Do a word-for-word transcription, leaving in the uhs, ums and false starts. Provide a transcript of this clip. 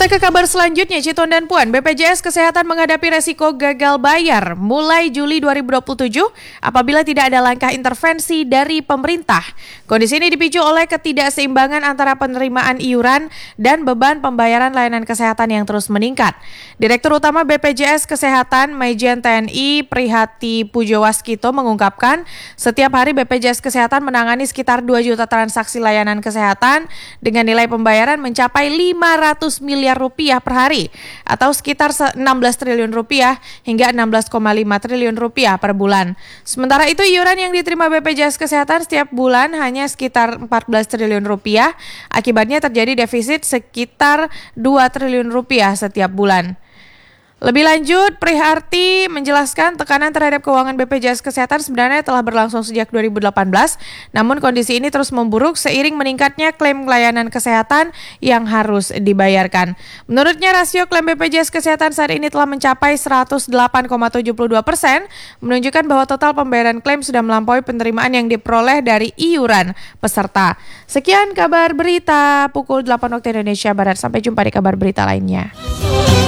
Kita ke kabar selanjutnya, Citon dan Puan. B P J S Kesehatan menghadapi resiko gagal bayar mulai Juli dua ribu dua puluh tujuh apabila tidak ada langkah intervensi dari pemerintah. Kondisi ini dipicu oleh ketidakseimbangan antara penerimaan iuran dan beban pembayaran layanan kesehatan yang terus meningkat. Direktur Utama B P J S Kesehatan Majen T N I Prihati Pujowaskito mengungkapkan, setiap hari B P J S Kesehatan menangani sekitar dua juta transaksi layanan kesehatan dengan nilai pembayaran mencapai lima ratus miliar rupiah per hari atau sekitar enam belas triliun rupiah hingga enam belas koma lima triliun rupiah per bulan. Sementara itu iuran yang diterima B P J S Kesehatan setiap bulan hanya sekitar empat belas triliun rupiah. Akibatnya terjadi defisit sekitar dua triliun rupiah setiap bulan. Lebih lanjut, Prihati menjelaskan tekanan terhadap keuangan B P J S Kesehatan sebenarnya telah berlangsung sejak dua ribu delapan belas, namun kondisi ini terus memburuk seiring meningkatnya klaim layanan kesehatan yang harus dibayarkan. Menurutnya, rasio klaim B P J S Kesehatan saat ini telah mencapai seratus delapan koma tujuh dua persen, menunjukkan bahwa total pembayaran klaim sudah melampaui penerimaan yang diperoleh dari iuran peserta. Sekian kabar berita pukul delapan waktu Indonesia Barat. Sampai jumpa di kabar berita lainnya.